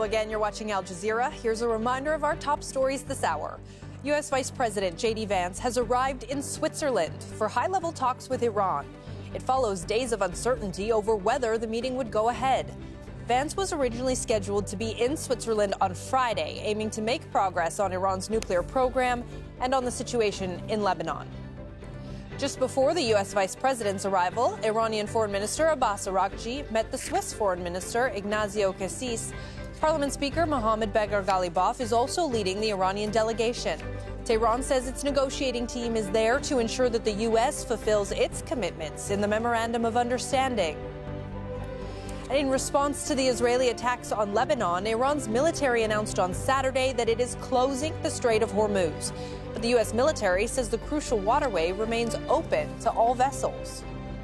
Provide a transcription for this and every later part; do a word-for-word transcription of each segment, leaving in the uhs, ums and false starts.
again. You're watching Al Jazeera. Here's a reminder of our top stories this hour. U S. Vice President J D Vance has arrived in Switzerland for high-level talks with Iran. It follows days of uncertainty over whether the meeting would go ahead. Vance was originally scheduled to be in Switzerland on Friday, aiming to make progress on Iran's nuclear program and on the situation in Lebanon. Just before the U S. Vice President's arrival, Iranian Foreign Minister Abbas Araghchi met the Swiss Foreign Minister Ignazio Cassis. Parliament Speaker Mohammad Bagher Ghalibaf is also leading the Iranian delegation. Tehran says its negotiating team is there to ensure that the U S fulfills its commitments in the Memorandum of Understanding. And in response to the Israeli attacks on Lebanon, Iran's military announced on Saturday that it is closing the Strait of Hormuz. But the U S military says the crucial waterway remains open to all vessels.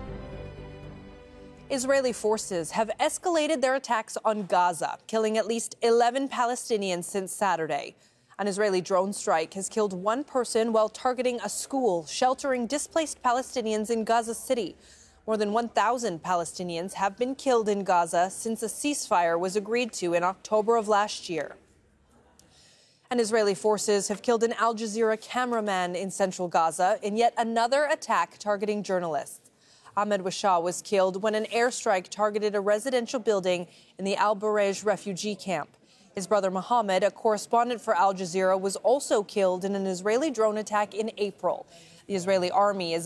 Israeli forces have escalated their attacks on Gaza, killing at least eleven Palestinians since Saturday. An Israeli drone strike has killed one person while targeting a school sheltering displaced Palestinians in Gaza City. More than one thousand Palestinians have been killed in Gaza since a ceasefire was agreed to in October of last year. And Israeli forces have killed an Al Jazeera cameraman in central Gaza in yet another attack targeting journalists. Ahmed Washah was killed when an airstrike targeted a residential building in the Al Barej refugee camp. His brother Mohammed, a correspondent for Al Jazeera, was also killed in an Israeli drone attack in April. The Israeli army is